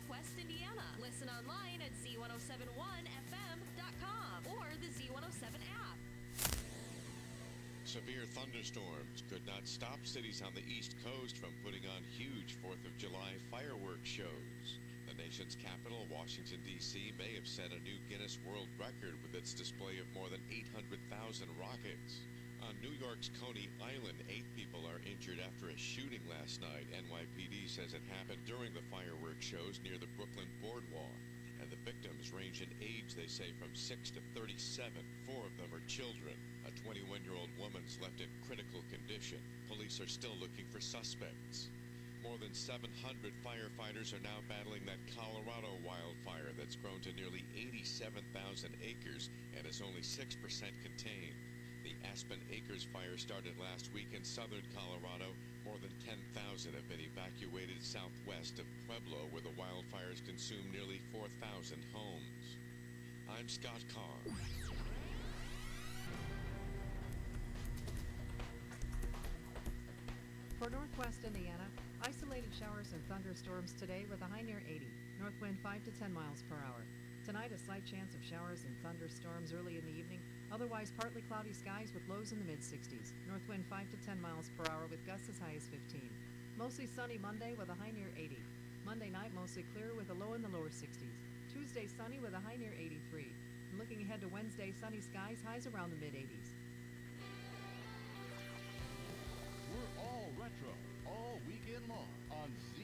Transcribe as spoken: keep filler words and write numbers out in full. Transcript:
Northwest Indiana. Listen online at Z one oh seven one F M dot com or the Z one oh seven app. Severe thunderstorms could not stop cities on the East Coast from putting on huge fourth of July fireworks shows. The nation's capital, Washington, D C, may have set a new Guinness World Record with its display of more than eight hundred thousand rockets. On New York's Coney Island, eight people are injured after a shooting last night. N Y P D says it happened during the fireworks shows near the Brooklyn Boardwalk. And the victims range in age, they say, from six to thirty-seven. Four of them are children. A twenty-one-year-old woman's left in critical condition. Police are still looking for suspects. More than seven hundred firefighters are now battling that Colorado wildfire that's grown to nearly eighty-seven thousand acres and is only six percent contained. The Aspen Acres fire started last week in southern Colorado. More than ten thousand have been evacuated southwest of Pueblo, where the wildfires consumed nearly four thousand homes. I'm Scott Carr. For Northwest Indiana, isolated showers and thunderstorms today with a high near eighty. North wind five to ten miles per hour. Tonight, a slight chance of showers and thunderstorms early in the evening. Otherwise, partly cloudy skies with lows in the mid-sixties. North wind five to ten miles per hour with gusts as high as fifteen. Mostly sunny Monday with a high near eighty. Monday night, mostly clear with a low in the lower sixties. Tuesday, sunny with a high near eighty-three. And looking ahead to Wednesday, sunny skies, highs around the mid-eighties. We're all retro, all weekend long on Z